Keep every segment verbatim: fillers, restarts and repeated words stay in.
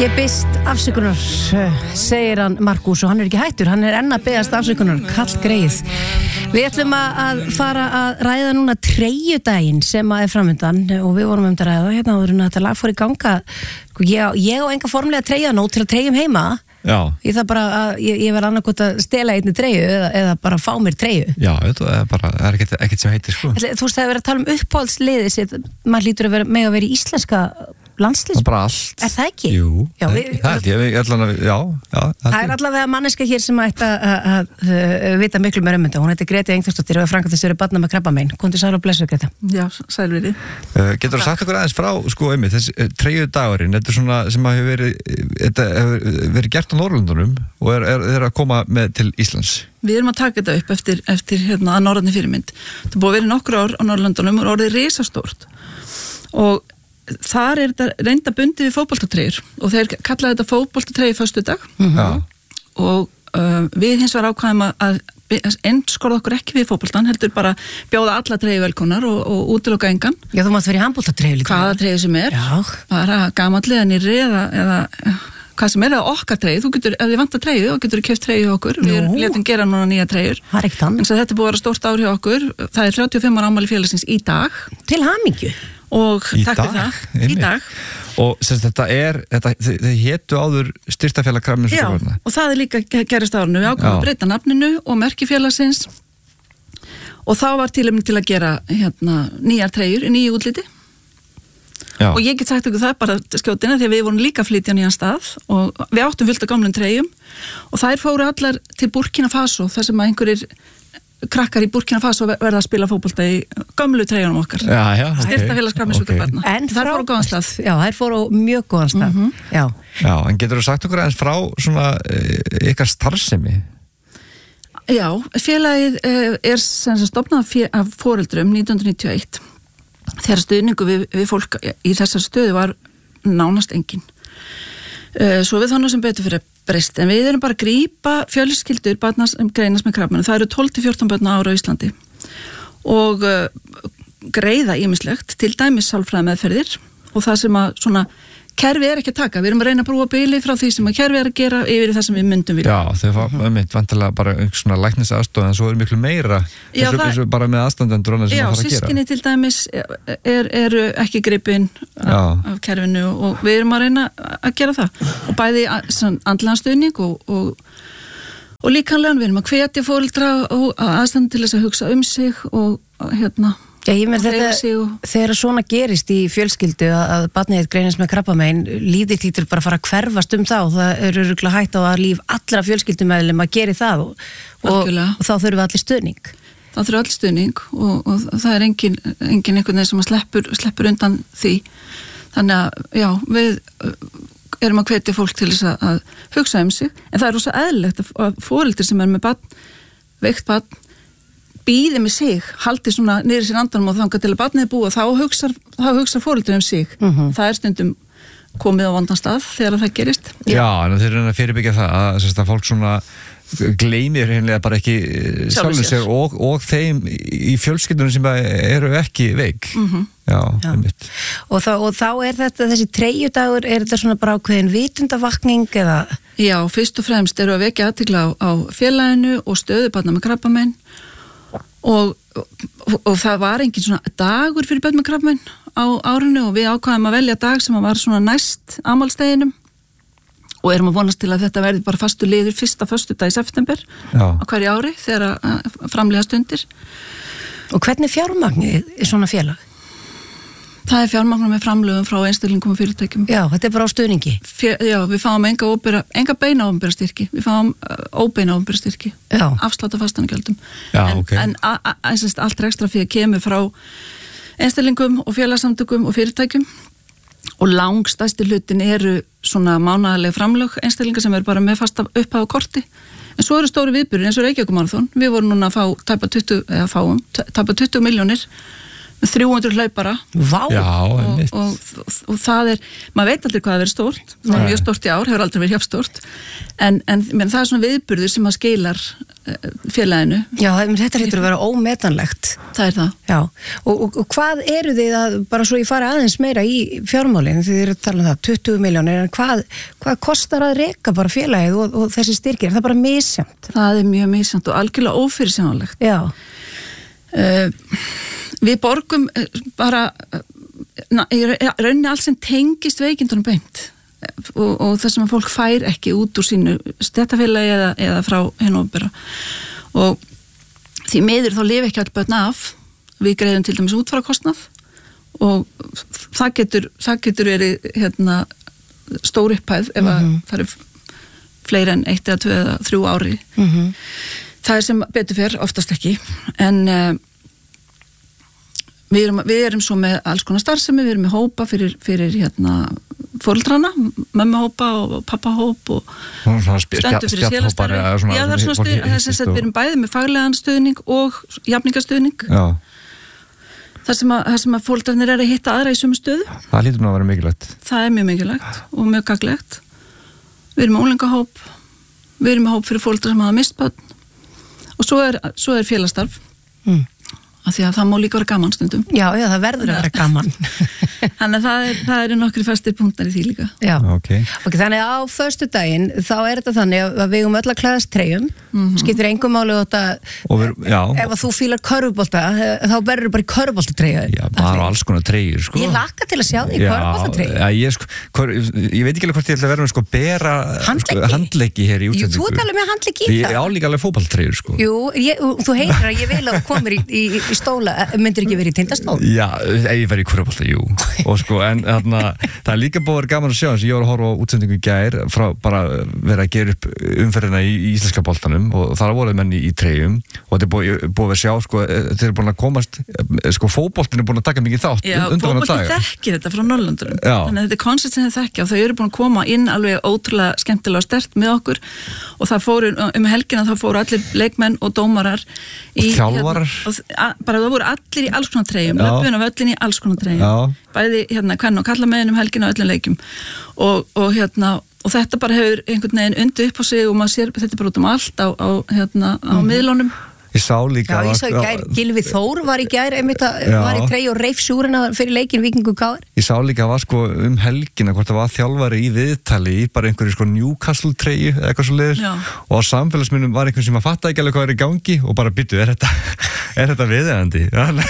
Ég bist afsökunar, segir hann Markús, og hann er ekki hættur, hann er enn að beðast afsökunar, kall greið. Við ætlum að fara að ræða núna treyjudaginn sem að er framöndan og við vorum um að ræða hérna áður en þetta lag fór í ganga. Ég, ég á enga formlega treyja nóg til að treyjum heima. Já. Ég þarf bara að, ég, ég verð annarkot að stela einni treyju eða, eða bara fá mér treyju. Já, það er bara, það er ekkert, ekkert sem heitir sko. Þú veist, það er verið að tala um uppáhaldsliðið sitt, maður lítur að vera með að vera í íslenska landsliðs. Það er bara allt. Er það ekki? Jú, já, það, við, það, ég, ég, allan, já, já, það er allavega manneska hér sem ætti að vita miklu meira um þetta. Hún heitir Greti Engþórsdóttir og er framkvæmdastjóri barna með krabbamein. Komdu sæl og blessu, Greta. Já, sælveri. Uh, getur þú sagt okkur aðeins frá, sko, einmitt, þessi uh, treyjudagurinn, þetta er svona sem hefur verið, þetta hefur verið gert á Norrlöndunum og er, er, er að koma með til Íslands. Við erum að taka þetta upp eftir, eftir hérna, að norrænni fyrirmynd. Það búið að vera nokkur ár á Norrlöndunum og orðið risastórt. Og þar er þetta reynda bundið við fótboltatreyjur og þeir kallaði þetta fótboltatreyju föstudag mm-hmm. og uh, við hins vegar ákvæðum að einskorða okkur ekki við fótboltan, heldur bara bjóða alla treyju velkonar og, og útiloka engan. Já, þú mátt vera í handboltatreyju líka. Hvaða treyju sem er, Já. bara gamalli eða nýrri eða, eða hvað sem er, eða okkar treyju. Þú getur, ef þið vantar treyju, þá getur þú keypt treyju okkur. Nú. Við letum gera núna nýja treyjur. Það er ekkert annað. En þetta er búið að vera stórt ár hjá okkur. Það er þrjátíu og fimm ára afmæli félagsins í dag. Til hamingju. Og í takk fyrir það, í dag. Og semst þetta er, þetta, þið, þið hétu áður styrktafélag Krabbameinsfélags. Já, og það er líka gerist árinu. Við ákvæmum að breyta nafninu og merki félagsins og þá var tilefni til að gera hérna, nýjar treyjur í nýju útliti. Já. Og ég get sagt ykkur það bara skjótina því að við vorum líka að flytja nýjan stað og við áttum fullt af gamlum treyjum og þær fóru allar til Burkina Faso þar sem að einhverjir krakkar í Burkina Faso verða að spila fótbolta í gömlu treyjunum okkar. Já, já, ok. Styrktafélags Krabbameinsfélags okay. barna. En þær fóru á góðan stað. Já, þær fóru á mjög góðan stað. Mm-hmm. Já. Já, en getur þú sagt okkur aðeins frá svona ykkar starfsemi? Já, félagið er sem sagt stofnað af foreldrum nítján hundruð níutíu og eitt. Þegar stuðningu við, við fólk í þessar stöðu var nánast engin. Svo við þannig sem betur fyrir breyst, en við erum bara að grípa fjölskyldur barna sem greinast með krabbamein. Það eru tólf til fjórtán börn á ára á Íslandi og uh, greiða ýmislegt, til dæmis sálfræði meðferðir og það sem að svona kerfi er ekki að taka. Við erum að reyna að brúa bili frá því sem að kerfi er að gera yfir í það sem við myndum vilja. Já, þau fá um mitt vantilega bara einhvers svona læknisaðstoð en svo er miklu meira Já, þessu, það, þessu bara með aðstandendur og annað sem já, það þarf að gera. Já, sískinni til dæmis er, eru ekki gripin af, af kerfinu og við erum að reyna að gera það. Og bæði andlegan stuðning og, og, og líkanlegan við erum að hvetja foreldra og aðstandin til þess að hugsa um sig og hérna Já, ég með þetta, og... þegar svona gerist í fjölskyldu að, að barnið greinist með krabbamein, lífið lítur bara að fara að hverfast um það og það eru örugglega hægt á að líf allra fjölskyldumæðlum að gera það og, og, og þá þurfum við allir stuðning. Það þurfum allir stuðning og, og það er engin, engin einhvern veginn sem að sleppur, sleppur undan því. Þannig að, já, við erum að hvetja fólk til þess að, að hugsa um sig, en það er rosa eðlilegt að foreldrar sem er með barn, veikt barn, býði með sig, haldi svona niður sér andanum og þangað til að barnið er búið, þá hugsa, þá hugsa foreldrar um sig. Mm-hmm. Það er stundum komið á vondan stað þegar það gerist. Já, Já en þeir eru að fyrirbyggja það að, að fólk svona gleymir hreinlega bara ekki sjálfur sér og, og þeim í fjölskyldunum sem eru ekki veik. Mm-hmm. Já, Já. Og, þá, og þá er þetta, þessi treyjudagur, er þetta svona bara ákveðin vitundavakning eða? Já, fyrst og fremst eru að vekja athygli á, á félaginu og stöðu barna með krabbamein. Og, og, og það var engin svona dagur fyrir börn með krabbamein á árinu og við ákvaðum að velja dag sem var svona næst afmælisdeginum og erum að vonast til að þetta verði bara fastu liður fyrsta föstudag í september Já. Á hverju ári þegar framlega stundir. Og hvernig fjármagnið er svona félag? Það er fjármagnum með framlögum frá einstaklingum og fyrirtækjum. Já, þetta er bara á stuðningi. Fjör, já, við fáum enga, óbera, enga beina óbera styrki. Við fáum uh, óbeina óbera styrki. Já. Afslátt af fastanagjöldum. Já, en, ok. En a, a, a, allt ekstra fyrir kemur frá einstaklingum og félagsamtökum og fyrirtækjum og langstæsti hlutin eru svona mánaðarlega framlög einstaklingar sem eru bara með fasta upphæð á korti. En svo eru stóri viðburðir eins og Reykjavíkurmaraþon. Við vorum núna að fá tæpa tuttugu, eða fáum, tæpa tuttugu milljónir þrjú hundruð hlaupara. Vá. Já, og, og, og, og það er, maður veit aldrei hvað það verið stórt, það er mjög stórt í ár, hefur aldrei verið hjapstórt, en, en menn, það er svona viðburður sem að skilar félaginu. Já, þetta hlýtur að vera ómetanlegt. Það er það. Já, og, og, og hvað eru þið að, bara svo ég fara aðeins meira í fjármálin, þið eru að tala um það, tuttugu milljónir, en hvað, hvað kostar að reka bara félagið og, og þessi styrkir, er það bara misjamt? Það er mjög misjamt og algjörlega ófyrirsjánlegt. Já. Uh, við borgum bara na, rauninni allt sem tengist veikindunum beint og, og það sem að fólk fær ekki út úr sínu stéttarfélagi eða, eða frá hinn opinbera og því miður þá lifi ekki all börn af, við greiðum til dæmis útfararkostnað og það getur, það getur verið hérna, stór upphæð ef að mm-hmm. það eru fleiri en eitt eða tvö eða þrjú ári mm-hmm. það er sem betur fer oftast ekki en uh, við, erum, við erum svo með alls konar starfsemi, við erum með hópa fyrir, fyrir hérna, fóreldrana, mömmuhópa og pappahóp og stendur fyrir sélastarfi. Já, það er svona stuð, þess að við erum bæði með faglegan stuðning og jafningastuðning. Já. Það sem að, að fóreldrarnir er að hitta aðra í sömu stöðu. Það lítur nú að vera mikilvægt. Það er mjög mikilvægt og mjög gagnlegt. Við erum með úlingahóp, við erum með hóp fyrir fóreldrar sem hafa mist börn og svo er, svo er félagsstarf. Mm. Af því að það má líka vera gaman stundum. Já, já, það verður að vera gaman. Þannig að það, er, það eru nokkri fastir punktar í því líka. Já, ok. Ok, þannig að á föstudaginn þá er þetta þannig að við um öll að klæðast treyjum, mm-hmm. skiptir engum máli og þetta, ef að þú fílar körfubolta, þá verður bara í körfuboltatreyju. Já, bara alls konar treyjur, sko. Ég laka til að sjá því í körfuboltatreyju. Já, ég, sko, hver, ég veit ekki alveg hvort ég ætla að vera með sko bera handleggi, sko, handleggi hér í útsendingu. Jú, þú ert alveg með handleggi í það. Ég álíka alveg fótboltatreyjur, sko. Jú, ég, þú heyrir að ég vil að komir í, í, í stóla, myndir ekki verið í tindastól? Já, ef ég verið í körfubolta, jú. Og sko, en þarna, það er líka búið að vera gaman að sjá, þess að ég var að horfa á útsendingu í gær frá bara vera að gera upp umferðina í, í íslenska boltanum og það voruð menn í, í treyjum og þetta er búið, búið að sjá, sko, þeir eru búin að komast, sko, fótboltin er búin að taka mikið þátt. Já, fótboltin þekkir þetta frá Norrlöndunum. Þannig að þetta er koncept sem þeir þekkja og þau eru búin að koma inn alveg ótrúlega skemmtilega og sterkt með okkur og það fóru, um helgina þá fóru allir leikmenn og dómarar í, og þjálfarar. Hérna, og að, bara það voru allir í alls konar treyjum, löpun og völlin í alls konar treyjum. Bæði hérna kvenna og kallameðin um helgina og öllum leikjum og, og hérna og þetta bara hefur einhvern veginn undir upp á sig og maður sér þetta bara út um allt á, á, hérna, á mm. miðlunum. Ég sá líka... Já, ég sá í gær, Gylfi Þór var í gær, einmitt að var í treyju og reif súrina fyrir leikin Víkingur K R. Ég sá líka að var sko um helgina hvort það var þjálfari í viðtali í bara einhverju sko Newcastle treyju eða eitthvað svo leiðis og á samfélagsminnum var einhvern sem að fatta ekki alveg hvað er í gangi og bara byttu, er þetta, er þetta viðeigandi?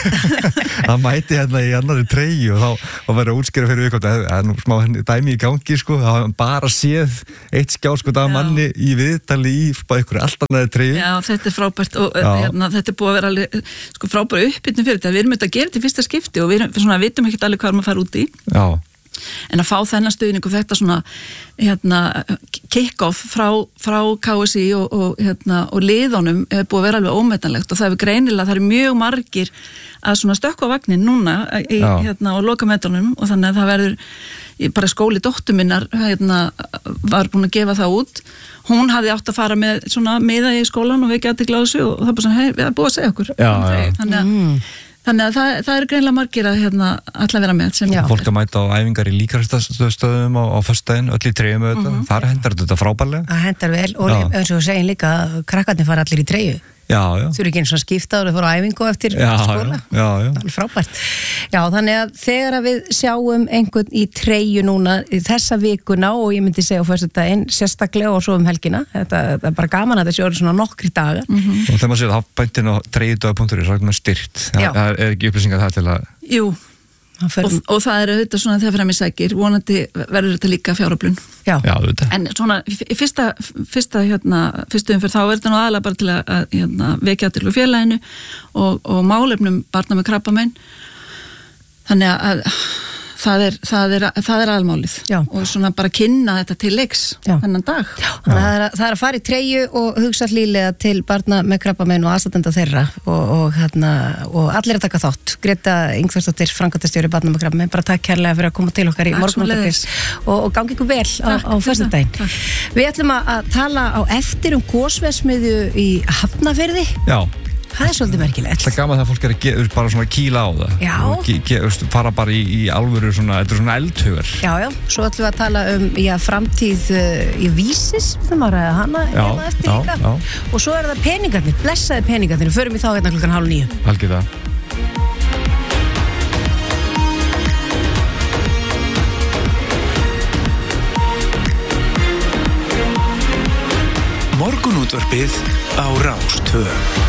Það mæti hérna í annari treyju og þá og verið að útskýra fyrir við hvort það er nú smá dæmi í gangi sko, það var bara séð eitt skjáskot af manni í viðtali í bara einhverju allt annari treyju. Já, þetta er frábært og hérna, þetta er búið að vera alveg sko, frábæra uppbytun fyrir þetta, við erum þetta að gera þetta í fyrsta skipti og við svona, vitum ekkert alveg hvað maður fara út í. Já. En að fá þennan stuðning og þetta svona hérna, kick-off frá, frá K S I og, og, hérna, og liðunum er búið að vera alveg ómetanlegt og það er greinilega, það er mjög margir að svona stökkva vagnin núna í, hérna, og loka metrunum og þannig að það verður, bara skóli dóttur minnar hérna, var búin að gefa það út, hún hafði átt að fara með svona miða í skólan og við gæti gláðs og það er bara svona, hei, við erum búið að segja okkur. Já, já. Þannig að mm. Þannig að það, það er greinlega margir að hérna, alla vera með. Fólk að mæta á æfingar í líkarastöðum á, á föstudaginn, öll í treyjum auðvitað. Mm-hmm. Þar hendar þetta frábærlega. Það hendar vel og eins og við segjum líka að krakkarnir fara allir í treyju. Já, já. Þú eru ekki eins og skipta og þú fara á æfingu eftir já, skóla. Já, já, já. Það er frábært. Já, þannig að þegar að við sjáum einhvern í treyju núna þessa vikuna og ég myndi segja á föstudaginn sérstaklega og svo um helgina. Þetta, þetta er bara gaman að þetta sjóður svona nokkri dagar. Mm-hmm. Og þegar maður sér að hafbændin á treyjudaga punktur er sagt með styrt. Það er ekki upplýsingar það til að... Jú. Og, og það er auðvitað svona þegar fram í sækir vonandi verður þetta líka fjáröflun. Já, já auðvitað. En svona í fyrsta, fyrsta hérna, fyrstu umferð þá er þetta nú aðalega bara til að hérna, vekja til félaginu og, og málefnum barna með krabbamein. Þannig að það er, það er, það er aðalmálið já. Og svona bara kynna þetta til leiks þennan dag. Já, þannig að það er, það er að fara í treyju og hugsa hlýlega til barna með krabbamein og aðstandenda þeirra og, og, hérna, og allir að taka þátt. Greta Ingvarsdóttir, framkvæmdastjóri barna með krabbamein, bara takk kærlega fyrir að koma til okkar í morgunútvarpið og, og gangi ykkur vel á, á föstudaginn. Við ætlum að tala á eftir um gosverksmiðju í Hafnarfirði. Já. það er svolítið merkilegt. Það er gaman þegar fólk er að ge, bara svona kýla á það. Já. Ge, ge, fara bara í, í alvöru svona, þetta er svona eldhugar. Já, já, svo ætlum við að tala um, já, framtíð uh, í vísis, það maður að hana já, hérna eftir já, líka. Já. Og svo er það peningarnir, blessaði peningarnir, förum við þá hérna klukkan hálf níu. Algjör það. Morgunútvarpið á Rás tvö.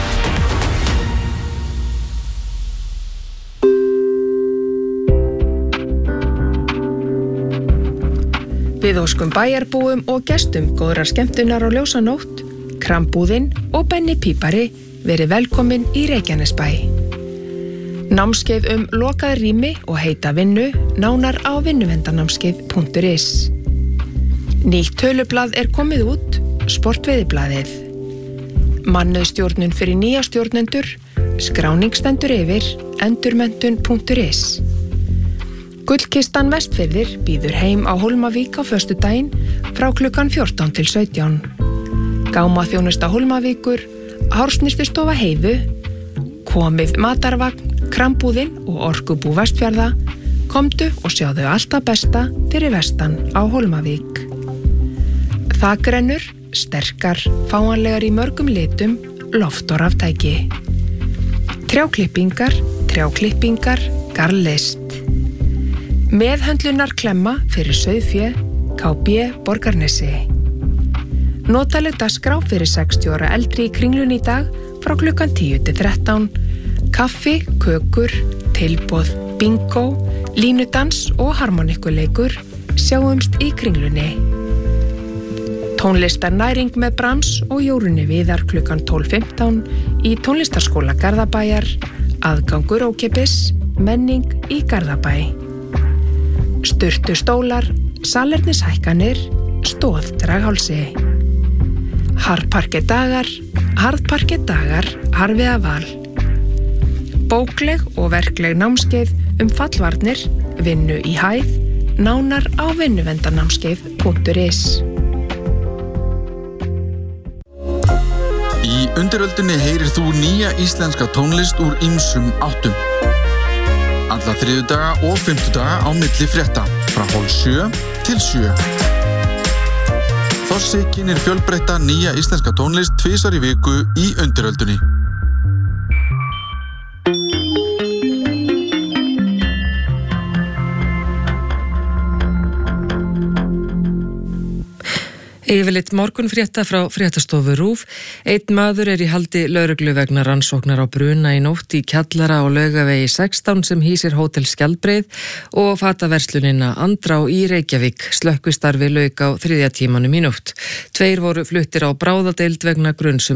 Við óskum bæjarbúum og gestum góðrar skemmtunar á ljósanótt, Krambúðin og Benni Pípari verið velkomin í Reykjanesbæ. Námskeið um lokað rými og heita vinnu nánar á vinnuvendanámskeið punktur is. Nýtt tölublað er komið út, Sportveiðiblaðið. Mannauðstjórnun fyrir nýja stjórnendur, skráning stendur yfir, endurmenntun punktur is. Gullkistan Vestfirðir býður heim á Hólmavík á föstudaginn frá klukkan fjórtán til sautján. Gámaþjónusta Hólmavíkur, Hársnyrtistofa Heiðu, komið matarvagn, Krambúðin og Orkubú Vestfjarða, komdu og sjáðu alltaf besta fyrir vestan á Hólmavík. Þakrennur, sterkar, fáanlegar í mörgum litum, loft og raftæki. Trjáklippingar, trjáklippingar, garðlist. Meðhöndlunar klemma fyrir sauðfé, K B Borgarnesi. Notaleg dagskrá fyrir sextíu ára eldri í Kringlunni í dag frá klukkan tíu til þrettán. Kaffi, kökur, tilboð, bingo, línudans og harmonikuleikur sjáumst í Kringlunni. Tónlistarnæring með Brahms og Jórunni Viðar klukkan tólf fimmtán í tónlistarskóla Garðabæjar, aðgangur ókeypis, menning í Garðabæ. Sturtu stólar, salernishækkanir, stóð draghálsi. Harðparket dagar, harðparket dagar, harfiða val. Bókleg og verkleg námskeið um fallvarnir, vinnu í hæð, nánar á vinnuvendanámskeið punktur is. Í undiröldunni heyrir þú nýja íslenska tónlist úr ýmsum áttum. Alla þriðjudaga og fimmtudaga á milli frétta, frá hálf sjö til sjö. Þossi kynnir fjölbreytta nýja íslenska tónlist tvisvar í viku í undiröldunni. Yfirleitt morgunfrétta frá fréttastofu RÚV. Einn maður er í haldi lögreglu vegna rannsóknar á bruna í nótt í kjallara á Laugavegi sextán sem hýsir Hótel Skjaldbreið og fataverslunina Andrá í Reykjavík. Slökkvistarfi lauk á þriðja tímanum í nótt. Tveir voru fluttir á bráðadeild vegna gruns um